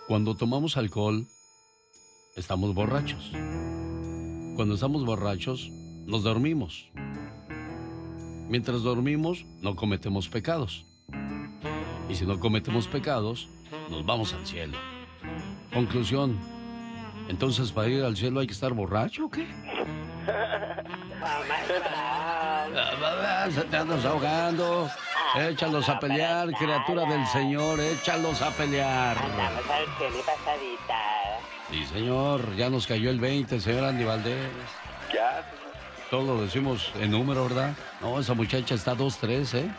Cuando tomamos alcohol, estamos borrachos. Cuando estamos borrachos, nos dormimos. Mientras dormimos, no cometemos pecados. Y si no cometemos pecados, nos vamos al cielo. Conclusión. Entonces, ¿para ir al cielo hay que estar borracho o qué? Se te andas ahogando. Échalos a pelear, criatura del Señor. Échalos a pelear. Andamos al cielo y pasadita. Sí, señor. Ya nos cayó el 20, señor Andy Valdés. Ya. Todo lo decimos en número, ¿verdad? No, esa muchacha está 2-3, ¿eh?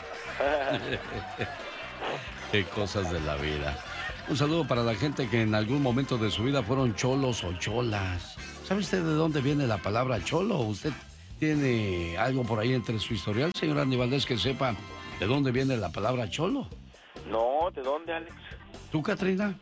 Qué cosas de la vida. Un saludo para la gente que en algún momento de su vida fueron cholos o cholas. ¿Sabe usted de dónde viene la palabra cholo? ¿Usted tiene algo por ahí entre su historial, señor Andy Valdés, que sepa de dónde viene la palabra cholo? No, ¿de dónde, Alex? ¿Tú, Katrina?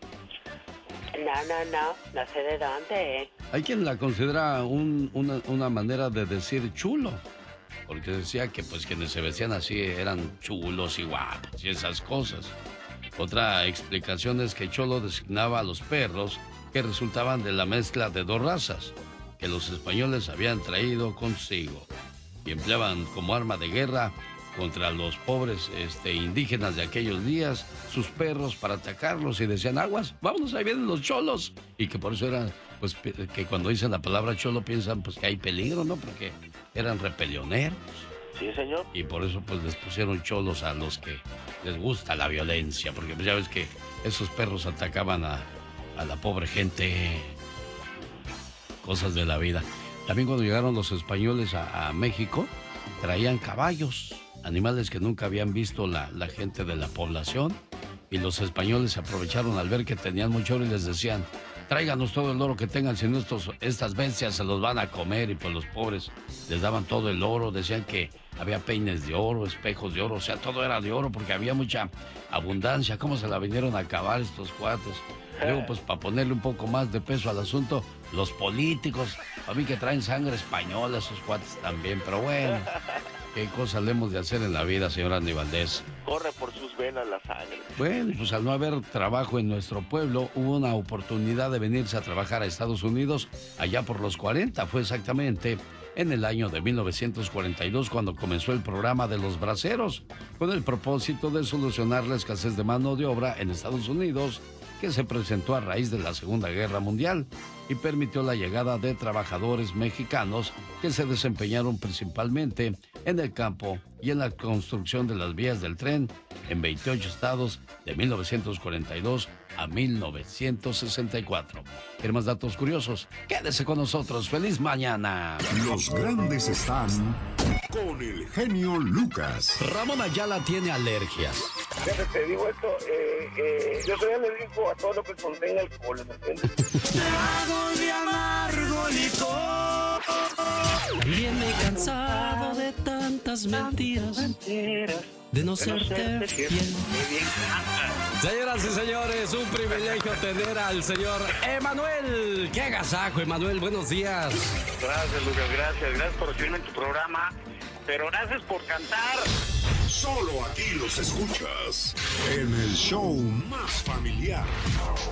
No sé de dónde. Hay quien la considera una manera de decir chulo. Porque decía que pues quienes se vestían así eran chulos y guapos y esas cosas. Otra explicación es que cholo designaba a los perros que resultaban de la mezcla de dos razas que los españoles habían traído consigo y empleaban como arma de guerra contra los pobres indígenas de aquellos días, sus perros, para atacarlos, y decían, aguas, vámonos, ahí vienen los cholos. Y que por eso eran, pues, que cuando dicen la palabra cholo piensan pues que hay peligro, ¿no? Porque eran repelioneros. Sí, señor. Y por eso pues les pusieron cholos a los que les gusta la violencia, porque pues ya ves que esos perros atacaban a la pobre gente. Cosas de la vida. También cuando llegaron los españoles a México, traían caballos, animales que nunca habían visto la gente de la población, y los españoles se aprovecharon al ver que tenían mucho oro y les decían, tráiganos todo el oro que tengan, si no estas bestias se los van a comer. Y pues los pobres les daban todo el oro, decían que había peines de oro, espejos de oro, o sea, todo era de oro porque había mucha abundancia. ¿Cómo se la vinieron a acabar estos cuates? Luego, pues, para ponerle un poco más de peso al asunto, los políticos, a mí que traen sangre española, esos cuates también, pero bueno, qué cosas le hemos de hacer en la vida, señor Andy Valdés. Corre por sus venas la sangre. Bueno, pues al no haber trabajo en nuestro pueblo, hubo una oportunidad de venirse a trabajar a Estados Unidos, allá por los 40, fue exactamente en el año de 1942 cuando comenzó el programa de los braceros, con el propósito de solucionar la escasez de mano de obra en Estados Unidos, que se presentó a raíz de la Segunda Guerra Mundial y permitió la llegada de trabajadores mexicanos que se desempeñaron principalmente en el campo y en la construcción de las vías del tren en 28 estados de 1942 a 1964. ¿Quieren más datos curiosos? Quédese con nosotros. ¡Feliz mañana! Los grandes están con el genio Lucas. Ramón Ayala tiene alergias. Fíjate, te digo esto, yo soy alérgico a todo lo que contenga alcohol, ¿me entiendes? Trago de amargo licor. Viene cansado de tantas mentiras, de no serte fiel. Señoras y señores, un privilegio tener al señor Emanuel. ¡Qué agasajo, Emanuel! Buenos días. Gracias, Lucas, gracias por recibirme en tu programa, pero gracias por cantar. Solo aquí los escuchas en el show más familiar.